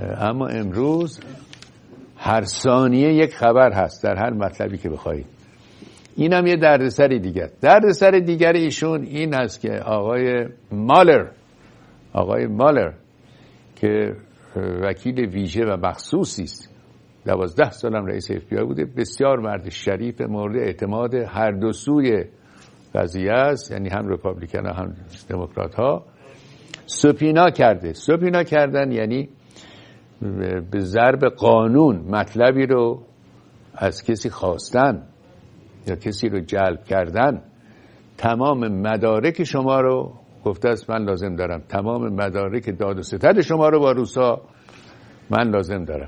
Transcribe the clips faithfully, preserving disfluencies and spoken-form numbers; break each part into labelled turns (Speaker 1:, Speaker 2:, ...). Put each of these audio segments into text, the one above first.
Speaker 1: اما امروز هر ثانیه یک خبر هست در هر مطلبی که بخواید. این هم یه دردسر دیگر. دردسر دیگر ایشون این هست که آقای مالر آقای مالر که وکیل ویژه و مخصوصی است، دوازده سالم رئیس اف بی آی بوده، بسیار مرد شریف مورد اعتماد هر دو سوی قضیه است، یعنی هم رپابلیکن و هم دموکرات ها، سپینا کرده. سپینا کردن یعنی به ضرب قانون مطلبی رو از کسی خواستن یا کسی رو جلب کردن. تمام مدارک شما رو گفته است من لازم دارم، تمام مدارک داد و ستد شما رو با روسا من لازم دارم.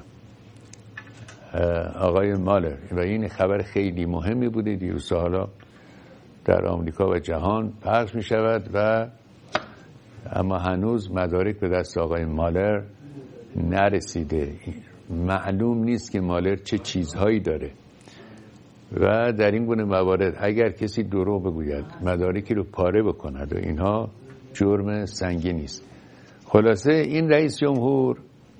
Speaker 1: آقای مالر، و این خبر خیلی مهمی بوده دیروز، حالا در آمریکا و جهان پخش می شود و اما هنوز مدارک به دست آقای مالر نرسیده. معلوم نیست که مالر چه چیزهایی داره و در این گونه موارد اگر کسی دروغ بگوید، مدارکی رو پاره بکند و اینها جرم سنگینی است. خلاصه این رئیس جمهور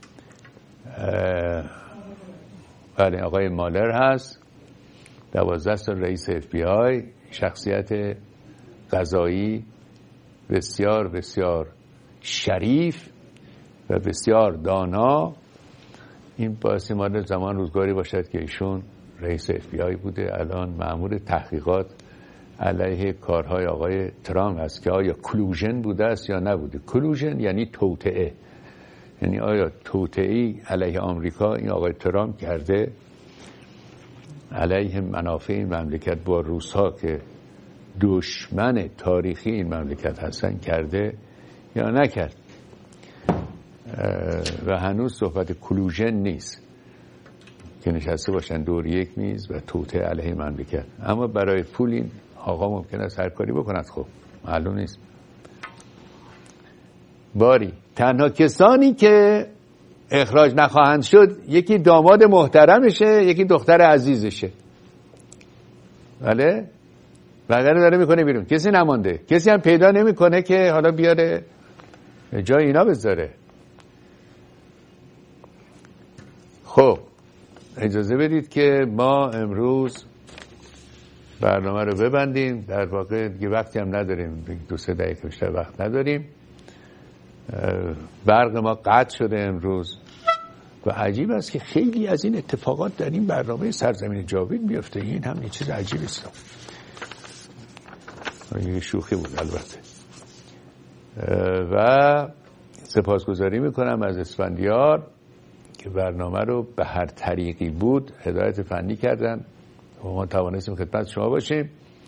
Speaker 1: بله آقای مالر هست، دوازده سال رئیس اف بی آی، شخصیت قضایی بسیار بسیار شریف و بسیار دانا. این باعث مال زمان روزگاری باشد که ایشون رئیس اف بی آی بوده، الان مأمور تحقیقات علیه کارهای آقای ترامپ است که آیا کلوژن بوده است یا نبوده. کلوژن یعنی توطئه، یعنی آیا توطئه‌ای علیه آمریکا این آقای ترامپ کرده علیه منافع این مملکت با روس‌ها که دشمن تاریخی این مملکت هستن کرده یا نکرد. و هنوز صحبت کلوژن نیست که نشسته باشن دور یک میز و توطئه علیه مملکت، اما برای پول این آقا ممکن است هر کاری بکند. خب معلوم نیست. باری تنها کسانی که اخراج نخواهند شد یکی داماد محترمشه، یکی دختر عزیزشه. بله بقیه داره میکنه بیرون، کسی نمانده، کسی هم پیدا نمیکنه که حالا بیاره جای اینا بذاره. خب اجازه بدید که ما امروز برنامه رو ببندیم. در واقع دیگه وقتی هم نداریم، دو سه دقیقه بیشتر وقت نداریم. برق ما قطع شده امروز و عجیب است که خیلی از این اتفاقات در این برنامه سرزمین جاوید میفته. این هم یه چیز عجیبی است. یه شوخی بود البته. و سپاسگزاری میکنم از اسفندیار که برنامه رو به هر طریقی بود هدایت فنی کردن و ما توانستیم خدمت شما باشیم.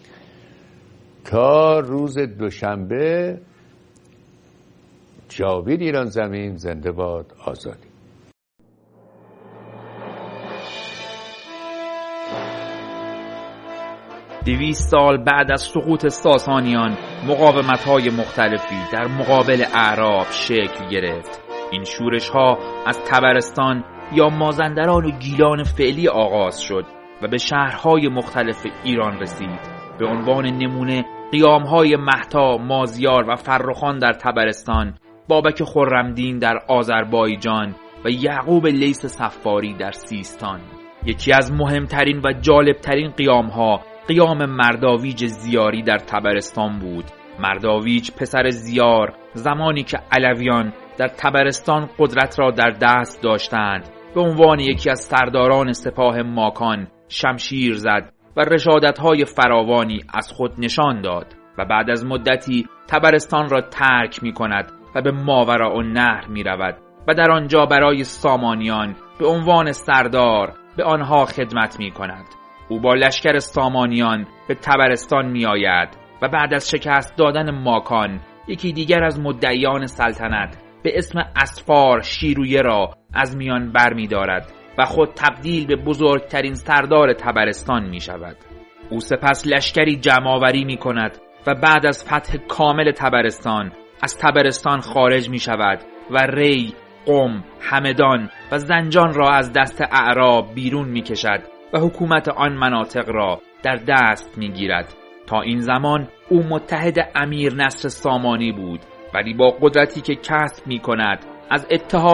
Speaker 1: تا روز دوشنبه، جاوید ایران زمین، زنده باد آزادی.
Speaker 2: دویست سال بعد از سقوط ساسانیان، مقاومت‌های مختلفی در مقابل اعراب شکل گرفت. این شورش‌ها از طبرستان یا مازندران و گیلان فعلی آغاز شد و به شهرهای مختلف ایران رسید. به عنوان نمونه قیام‌های مهتا، مازیار و فرخان در طبرستان، بابک خرمدین در آذربایجان و یعقوب لیث صفاری در سیستان. یکی از مهمترین و جالبترین قیام‌ها قیام مرداویج زیاری در طبرستان بود. مرداویج پسر زیار زمانی که علویان در طبرستان قدرت را در دست داشتند به عنوان یکی از سرداران سپاه ماکان شمشیر زد و رشادت‌های فراوانی از خود نشان داد و بعد از مدتی طبرستان را ترک می‌کند و به ماوراءالنهر می‌رود و در آنجا برای سامانیان به عنوان سردار به آنها خدمت می‌کند. او با لشکر سامانیان به طبرستان می‌آید و بعد از شکست دادن ماکان یکی دیگر از مدعیان سلطنت به اسم اسفار شیرویه را از میان بر می دارد و خود تبدیل به بزرگترین سردار طبرستان می شود. او سپس لشکری جمع‌آوری می کند و بعد از فتح کامل طبرستان از طبرستان خارج می شود و ری، قم، همدان و زنجان را از دست اعراب بیرون می کشد و حکومت آن مناطق را در دست می گیرد. تا این زمان او متحد امیر نصر سامانی بود، ولی با قدرتی که کسب می کند از اتحاد